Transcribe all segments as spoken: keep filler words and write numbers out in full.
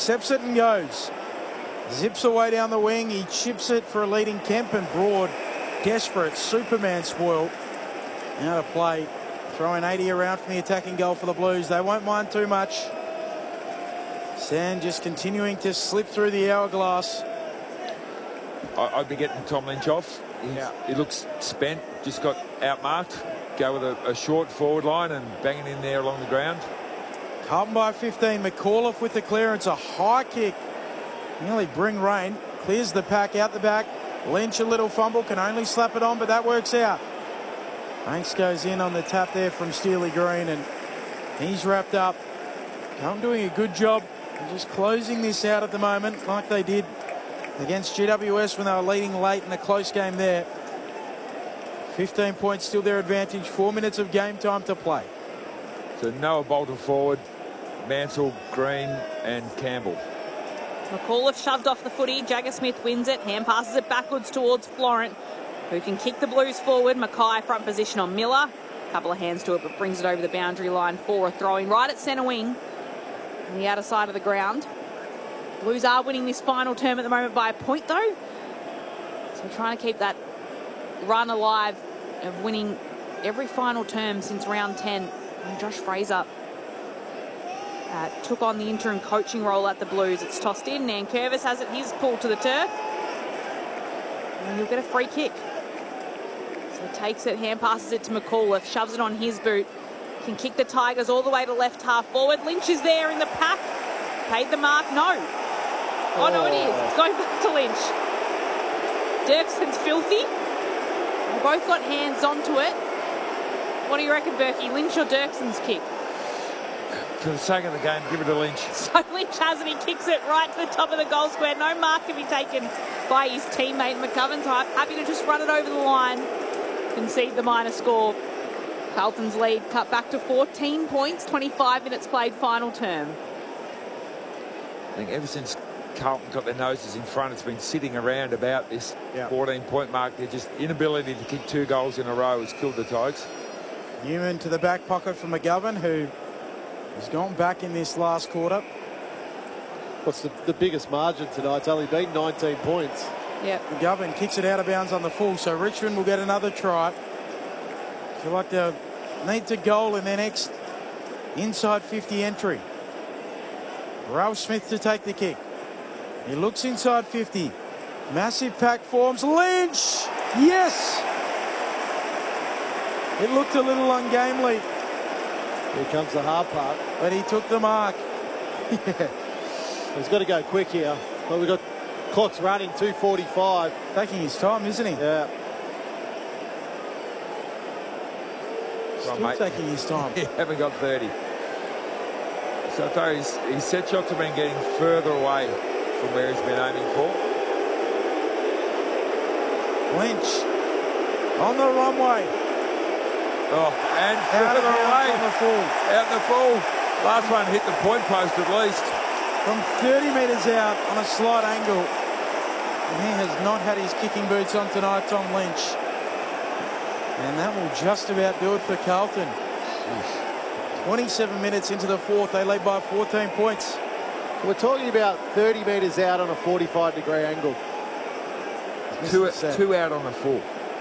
accepts it and goes. Zips away down the wing. He chips it for a leading Kemp, and Broad, desperate, Superman spoiled. Now to play. Throwing eighty around from the attacking goal for the Blues. They won't mind too much. Sand just continuing to slip through the hourglass. I'd be getting Tom Lynch off. Yeah. He looks spent, just got outmarked. Go with a, a short forward line and bang it in there along the ground. Carlton by fifteen. McAuliffe with the clearance. A high kick. Nearly bring rain. Clears the pack out the back. Lynch a little fumble. Can only slap it on, but that works out. Banks goes in on the tap there from Steely Green, and he's wrapped up. Carlton doing a good job just closing this out at the moment, like they did against G W S when they were leading late in a close game there. fifteen points still their advantage. Four minutes of game time to play. So Noah Bolton forward, Mansell, Green and Campbell. McAuliffe shoved off the footy. Jagger Smith wins it. Hand passes it backwards towards Florent, who can kick the Blues forward. Mackay front position on Miller. A couple of hands to it, but brings it over the boundary line for a throw-in right at centre wing on the outer side of the ground. Blues are winning this final term at the moment by a point, though. So trying to keep that run alive of winning every final term since round ten. And Josh Fraser uh, took on the interim coaching role at the Blues. It's tossed in. Nankervis has it. He's pulled to the turf. And he'll get a free kick. So takes it, hand passes it to McAuliffe, shoves it on his boot. Can kick the Tigers all the way to left half forward. Lynch is there in the pack. Paid the mark. No. Oh, no, it is. It's going back to Lynch. Dirkson's filthy. They both got hands onto it. What do you reckon, Berkey? Lynch or Dirkson's kick? For the sake of the game, give it to Lynch. So Lynch has it. He kicks it right to the top of the goal square. No mark can be taken by his teammate McCovern. Happy to just run it over the line. Concede the minor score. Carlton's lead cut back to fourteen points, twenty-five minutes played, final term. I think ever since Carlton got their noses in front, it's been sitting around about this yep. fourteen point mark. Their just inability to kick two goals in a row has killed the Tigers. Newman to the back pocket for McGovern, who has gone back in this last quarter. What's the, the biggest margin tonight? It's only been nineteen points. Yep. McGovern kicks it out of bounds on the full, so Richmond will get another try. Feel like they need to goal in their next inside fifty entry. Ralph Smith to take the kick. He looks inside fifty. Massive pack forms. Lynch! Yes! It looked a little ungamely. Here comes the hard part. But he took the mark. Yeah. He's got to go quick here. But we've got clock's running, two forty-five. Taking his time, isn't he? Yeah. Still Well, taking his time. He haven't got thirty. So far, his, his set shots have been getting further away from where he's been aiming for. Lynch on the runway. Oh, and Out of further away. on the full. Out in the full. Last one hit the point post at least. From thirty metres out on a slight angle. And he has not had his kicking boots on tonight, Tom Lynch. And that will just about do it for Carlton. twenty-seven minutes into the fourth, they lead by fourteen points. We're talking about thirty metres out on a forty-five degree angle. Two, two out on the full.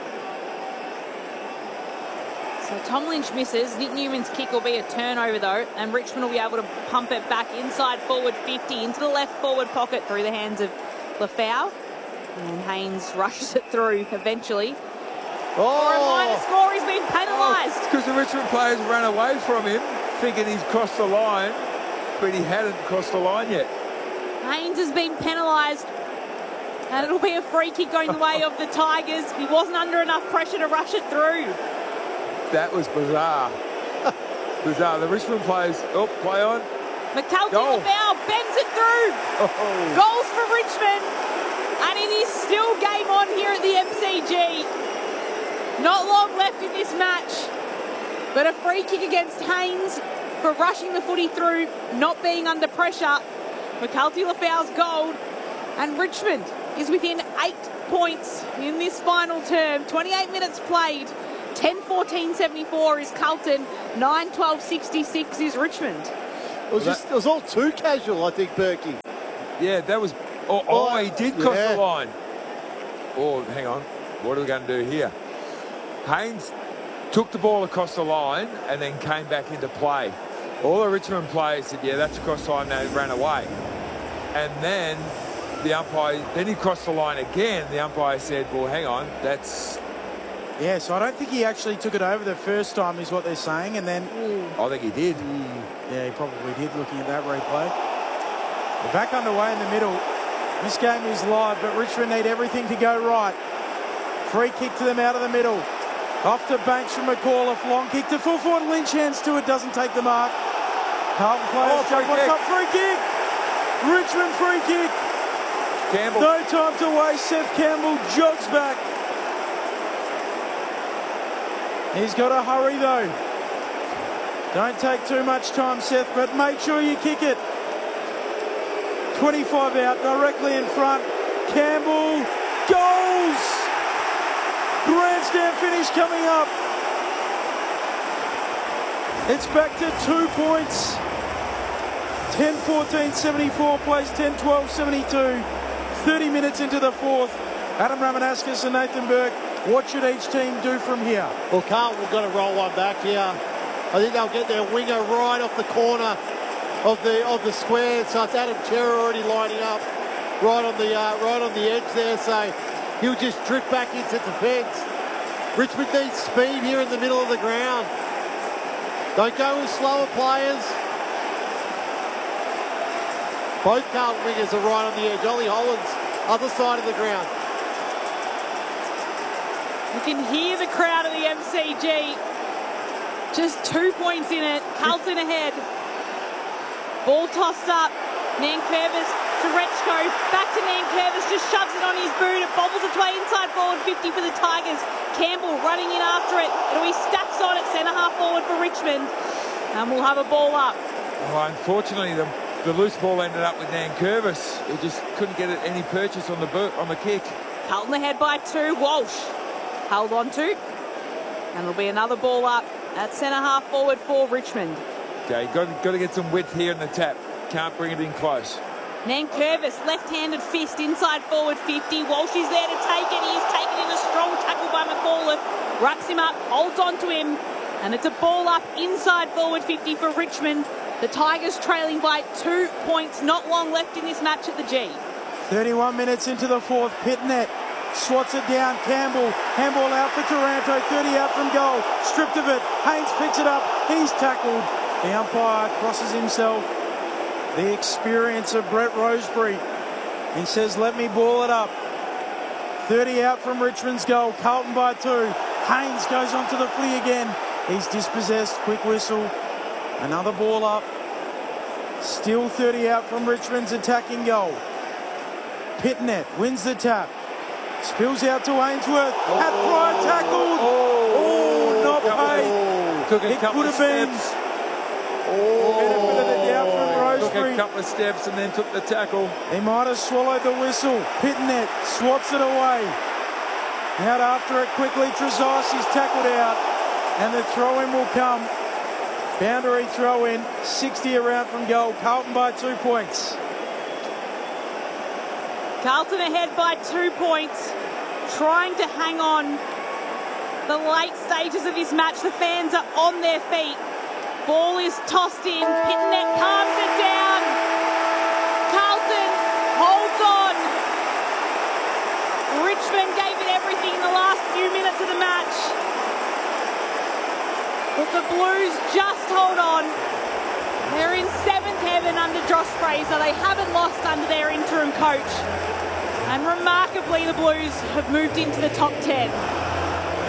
So Tom Lynch misses. Nick Newman's kick will be a turnover though, and Richmond will be able to pump it back inside forward fifty into the left forward pocket through the hands of Lafau. And Haynes rushes it through eventually. Oh! For a minor score, he's been penalised. Because oh, the Richmond players ran away from him, thinking he's crossed the line, but he hadn't crossed the line yet. Haynes has been penalised, and it'll be a free kick going the way of the Tigers. He wasn't under enough pressure to rush it through. That was bizarre. Bizarre. The Richmond players, oh, play on. McCalty Lafau bends it through. Oh. Goals for Richmond, and it is still game on here at the M C G. Not long left in this match, but a free kick against Haynes for rushing the footy through, not being under pressure. McCalty Lafau's goal, and Richmond is within eight points in this final term. twenty-eight minutes played. ten fourteen seventy-four is Carlton. nine twelve sixty-six is Richmond. It was just, it was all too casual, I think, Berkey. Yeah, that was... Oh, oh, Oh, he did cross yeah. the line. Oh, hang on. What are we going to do here? Haynes took the ball across the line and then came back into play. All the Richmond players said, yeah, that's across the line, they ran away. And then the umpire, then he crossed the line again. The umpire said, well, hang on, that's... Yeah, so I don't think he actually took it over the first time is what they're saying, and then... I think he did. Yeah, he probably did, looking at that replay. We're back underway in the middle. This game is live, but Richmond need everything to go right. Free kick to them out of the middle. Off to Banks from McAuliffe. Long kick to full forward. Lynch hands to it. Doesn't take the mark. Carlton players. Oh, free what's kick. up? Free kick. Richmond free kick. Campbell. No time to waste. Seth Campbell jogs back. He's got to hurry though. Don't take too much time, Seth, but make sure you kick it. twenty-five out, directly in front. Campbell goals. Grandstand finish coming up. It's back to two points. ten fourteen seventy-four plays ten twelve seventy-two. thirty minutes into the fourth. Adam Ramanauskas and Nathan Burke. What should each team do from here? Well, Carlton have got to roll one back here. I think they'll get their winger right off the corner of the of the square. So it's Adam Cherra already lining up right on the uh, right on the edge there. So he'll just drift back into defence. Richmond needs speed here in the middle of the ground. Don't go with slower players. Both Carlton wingers are right on the edge. Ollie Hollands, other side of the ground. You can hear the crowd at the M C G. Just two points in it. Carlton ahead. Ball tossed up. Nankervis to Rechko. Back to Nankervis. Just shoves it on his boot. It bobbles its way inside forward fifty for the Tigers. Campbell running in after it. It'll be Stacks on it. Centre half forward for Richmond. And we'll have a ball up. Oh, unfortunately, the, the loose ball ended up with Nankervis. He just couldn't get any purchase on the boot, on the kick. Carlton ahead by two. Walsh held on to. And it'll be another ball up at centre half forward for Richmond. Okay, got, got to get some width here in the tap. Can't bring it in close. Nankervis, left-handed fist inside forward fifty. Walsh is there to take it. He is taken in a strong tackle by McAuliffe. Wraps him up, holds on to him. And it's a ball up inside forward fifty for Richmond. The Tigers trailing by two points. Not long left in this match at the G. thirty-one minutes into the fourth. Pitnet swats it down. Campbell. Handball out for Taranto. thirty out from goal. Stripped of it. Haynes picks it up. He's tackled. The umpire crosses himself. The experience of Brett Roseberry. He says, let me ball it up. thirty out from Richmond's goal. Carlton by two. Haynes goes onto the footy again. He's dispossessed. Quick whistle. Another ball up. Still thirty out from Richmond's attacking goal. Pitnet wins the tap. Spills out to Ainsworth. Oh, Hat Pryor tackled. Oh, not paid. Oh, took a It couple could of have been. steps. Benefit of the doubt from Took Roseberry. a couple of steps and then took the tackle. He might have swallowed the whistle. Pitnet swats it away. Out after it quickly. Trezos is tackled out. And the throw-in will come. Boundary throw-in. sixty around from goal. Carlton by two points. Carlton ahead by two points. Trying to hang on. The late stages of this match. The fans are on their feet. Ball is tossed in. Pitnet palms it down. Carlton holds on. Richmond gave it everything in the last few minutes of the match. But the Blues just hold on. They're in seventh heaven under Josh Fraser. They haven't lost under their interim coach. And remarkably, the Blues have moved into the top ten.